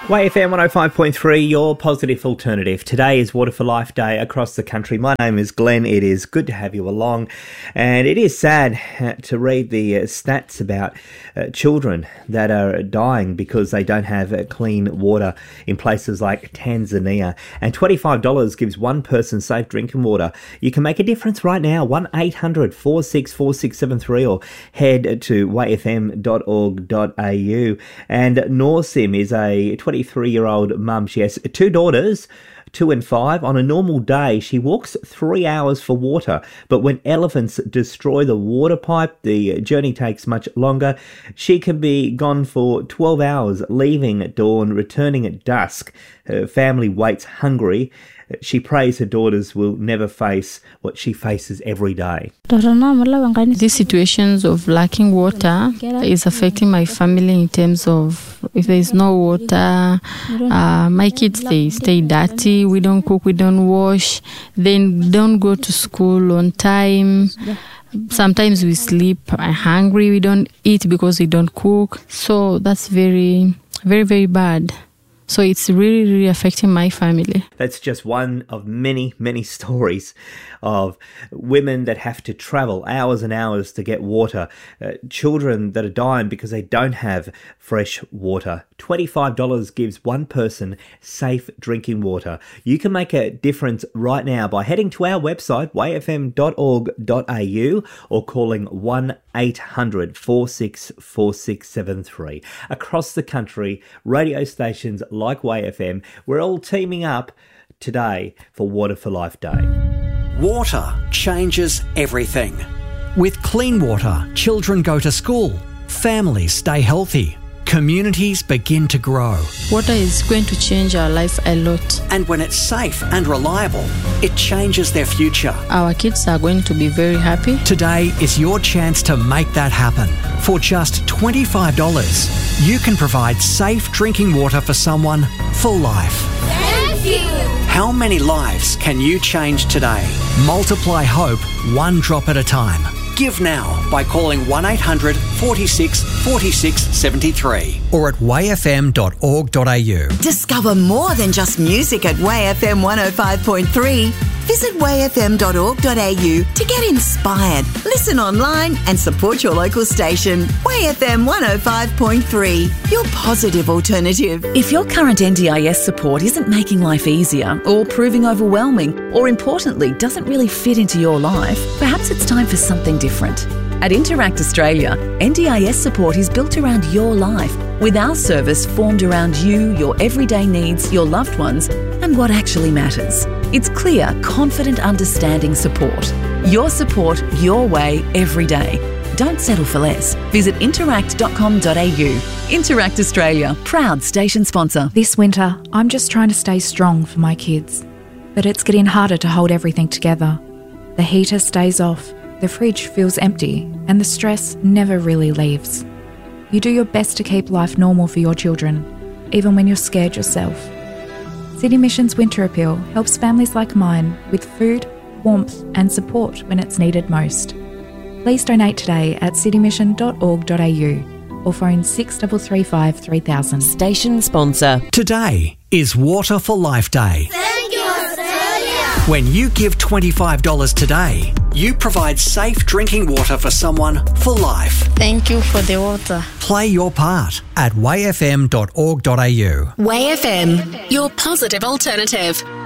WayFM 105.3, your positive alternative. Today is Water for Life Day across the country. My name is Glenn. It is good to have you along. And it is sad to read the stats about children that are dying because they don't have clean water in places like Tanzania. And $25 gives one person safe drinking water. You can make a difference right now. 1-800-464673 or head to wayfm.org.au. And Norsim is a 23-year-old mum. She has two daughters, 2 and 5. On a normal day, she walks 3 hours for water. But when elephants destroy the water pipe, the journey takes much longer. She can be gone for 12 hours, leaving at dawn, returning at dusk. Her family waits hungry. She prays her daughters will never face what she faces every day. These situations of lacking water is affecting my family in terms of if there is no water, my kids, they stay dirty, we don't cook, we don't wash, then don't go to school on time. Sometimes we sleep hungry, we don't eat because we don't cook. So that's very, very, very bad. So it's really, really affecting my family. That's just one of many, many stories of women that have to travel hours and hours to get water, children that are dying because they don't have fresh water. $25 gives one person safe drinking water. You can make a difference right now by heading to our website, wayfm.org.au, or calling 1-800-464673. Across the country, radio stations like WayFM, we're all teaming up today for Water for Life Day. Water changes everything. With clean water, children go to school, families stay healthy, communities begin to grow. Water is going to change our life a lot. And when it's safe and reliable, it changes their future. Our kids are going to be very happy. Today is your chance to make that happen. For just $25, you can provide safe drinking water for someone for life. Thank you! How many lives can you change today? Multiply hope one drop at a time. Give now by calling 1-800-46-46-73 or at wayfm.org.au. Discover more than just music at WayFM 105.3. Visit wayfm.org.au to get inspired, listen online and support your local station. WayFM 105.3, your positive alternative. If your current NDIS support isn't making life easier or proving overwhelming or importantly doesn't really fit into your life, perhaps it's time for something different. At Interact Australia, NDIS support is built around your life, with our service formed around you, your everyday needs, your loved ones, and what actually matters. It's clear, confident, understanding support. Your support, your way, every day. Don't settle for less. Visit interact.com.au. Interact Australia, proud station sponsor. This winter, I'm just trying to stay strong for my kids. But it's getting harder to hold everything together. The heater stays off, the fridge feels empty, and the stress never really leaves. You do your best to keep life normal for your children, even when you're scared yourself. City Mission's Winter Appeal helps families like mine with food, warmth and support when it's needed most. Please donate today at citymission.org.au or phone 6335 3000. Station sponsor. Today is Water for Life Day. Thank you, Australia! When you give $25 today, you provide safe drinking water for someone for life. Thank you for the water. Play your part at wayfm.org.au. WayFM, your positive alternative.